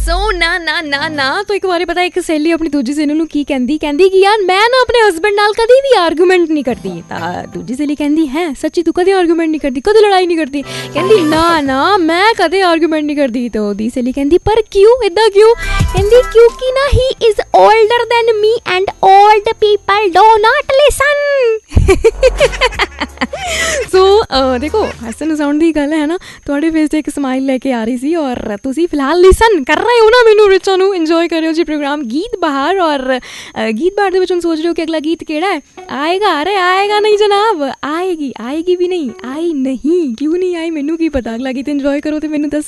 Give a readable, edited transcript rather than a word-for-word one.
ਸੋ ਨਾ ਤੋ ਇੱਕ ਵਾਰੀ ਪਤਾ ਇੱਕ ਸਹੇਲੀ ਆਪਣੀ ਦੂਜੀ ਸਹੇਲੀ ਨੂੰ ਕੀ ਕਹਿੰਦੀ ਕਿ ਯਾਰ ਮੈਂ ਨਾ ਆਪਣੇ ਹਸਬੈਂਡ ਨਾਲ ਕਦੇ ਵੀ ਆਰਗੂਮੈਂਟ ਨਹੀਂ ਕਰਦੀ। ਤਾਂ ਦੂਜੀ ਸਹੇਲੀ ਕਹਿੰਦੀ ਹੈ ਸੱਚੀ ਤੂੰ ਕਦੇ ਆਰਗੂਮੈਂਟ ਨਹੀਂ ਕਰਦੀ, ਕਦੇ ਲੜਾਈ ਨਹੀਂ ਕਰਦੀ? ਕਹਿੰਦੀ ਨਾ ਮੈਂ ਕਦੇ ਆਰਗੂਮੈਂਟ ਨਹੀਂ ਕਰਦੀ। ਤਾਂ ਉਹਦੀ ਸਹੇਲੀ ਕਹਿੰਦੀ ਪਰ ਕਿਉਂ, ਇੱਦਾਂ ਕਿਉਂ? ਕਹਿੰਦੀ ਕਿਉਂਕਿ ਨਾ ਹੀ is ਓਲਡਰ then me and old people ਡੋ ਨਾਟ ਲਿਸਨ। ਸੋ ਦੇਖੋ ਹੱਸਣ ਹਸਾਉਣ ਦੀ ਗੱਲ ਹੈ ਨਾ, ਤੁਹਾਡੇ ਫੇਸ 'ਤੇ ਇੱਕ ਸਮਾਈਲ ਲੈ ਕੇ ਆ ਰਹੀ ਸੀ ਔਰ ਤੁਸੀਂ ਫਿਲਹਾਲ ਲਿਸਨ ਕਰ ਰਹੇ ਹੋ ਨਾ ਮੈਨੂੰ ਰਿਚਾ ਨੂੰ, ਇੰਜੋਏ ਕਰ ਰਹੇ ਹੋ ਜੀ ਪ੍ਰੋਗਰਾਮ ਗੀਤ ਬਹਾਰ। ਔਰ ਗੀਤ ਬਹਾਰ ਦੇ ਵਿੱਚ ਹੁਣ ਸੋਚ ਰਹੇ ਹੋ ਕਿ ਅਗਲਾ ਗੀਤ ਕਿਹੜਾ ਹੈ? ਆਏਗਾ, ਅਰੇ ਆਏਗਾ ਨਹੀਂ ਜਨਾਬ, ਆਏਗੀ ਵੀ ਨਹੀਂ, ਆਈ ਨਹੀਂ, ਕਿਉਂ ਨਹੀਂ ਆਈ ਮੈਨੂੰ ਕੀ ਪਤਾ। ਅਗਲਾ ਗੀਤ ਇੰਜੋਏ ਕਰੋ ਤੇ ਮੈਨੂੰ ਦੱਸੋ।